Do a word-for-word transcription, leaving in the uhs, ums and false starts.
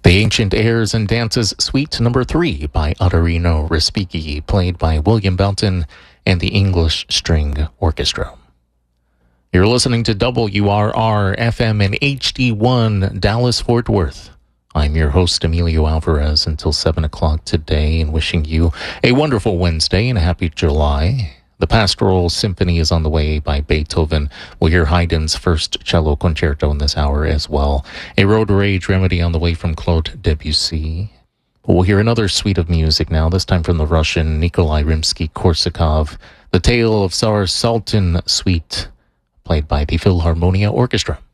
The Ancient Airs and Dances Suite Number three by Ottorino Respighi, played by William Belton and the English String Orchestra. You're listening to W R R F M and H D one Dallas-Fort Worth. I'm your host, Emilio Alvarez, until seven o'clock today, and wishing you a wonderful Wednesday and a happy July. The Pastoral Symphony is on the way by Beethoven. We'll hear Haydn's first cello concerto in this hour as well. A Road Rage Remedy on the way from Claude Debussy. We'll hear another suite of music now, this time from the Russian Nikolai Rimsky-Korsakov. The Tale of Tsar Sultan Suite, played by the Philharmonia Orchestra.